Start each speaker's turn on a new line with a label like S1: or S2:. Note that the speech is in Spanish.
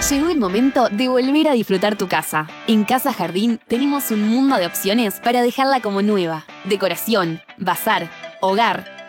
S1: Llegó el momento de volver a disfrutar tu casa. En Casa Jardín tenemos un mundo de opciones para dejarla como nueva. Decoración, bazar, hogar,